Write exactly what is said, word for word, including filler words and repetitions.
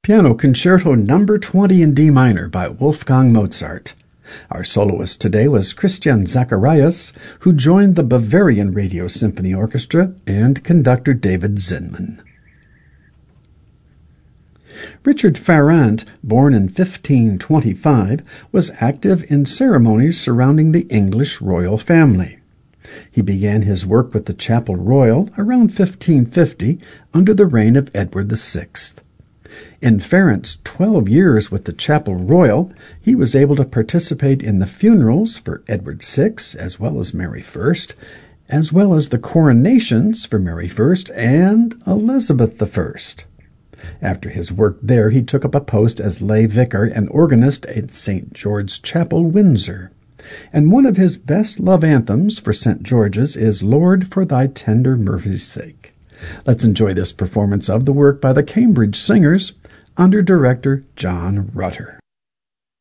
Piano Concerto Number twenty in D minor by Wolfgang Mozart. Our soloist today was Christian Zacharias, who joined the Bavarian Radio Symphony Orchestra, and conductor David Zinman. Richard Farrant, born in fifteen twenty-five, was active in ceremonies surrounding the English royal family. He began his work with the Chapel Royal around fifteen fifty under the reign of Edward the Sixth. In Farrant's twelve years with the Chapel Royal, he was able to participate in the funerals for Edward the Sixth as well as Mary the First, as well as the coronations for Mary the First and Elizabeth the First. After his work there, he took up a post as lay vicar and organist at Saint George's Chapel, Windsor. And one of his best love anthems for Saint George's is Lord, for thy tender mercy's sake. Let's enjoy this performance of the work by the Cambridge Singers under director John Rutter.